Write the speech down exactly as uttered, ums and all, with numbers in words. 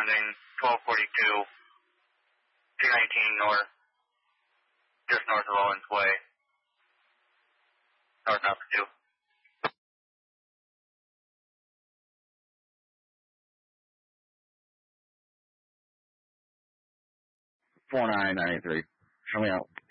responding twelve forty-two, two nineteen north, just north of Owens Way, north number two. four nine nine eight three. Show me out.